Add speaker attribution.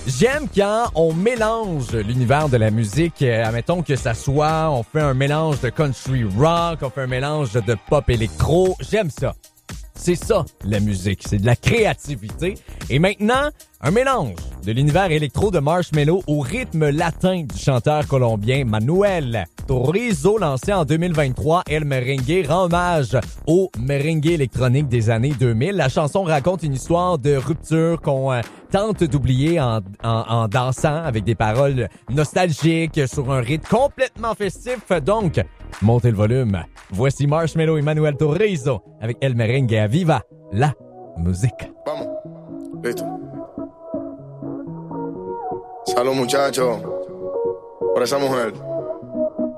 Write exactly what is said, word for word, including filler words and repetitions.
Speaker 1: J'aime quand on mélange l'univers de la musique. Euh, admettons que ça soit, on fait un mélange de country rock, on fait un mélange de pop électro. J'aime ça. C'est ça, la musique. C'est de la créativité. Et maintenant, un mélange de l'univers électro de Marshmello au rythme latin du chanteur colombien Manuel Turizo, lancé en deux mille vingt-trois. El Merengue rend hommage au merengue électronique des années deux mille. La chanson raconte une histoire de rupture qu'on euh, tente d'oublier en, en, en dansant avec des paroles nostalgiques sur un rythme complètement festif. Donc, montez le volume. Voici Marshmello et Manuel Turizo avec El Merengue à Viva la musique.
Speaker 2: Vamos, listo. Salud, muchachos, por esa mujer.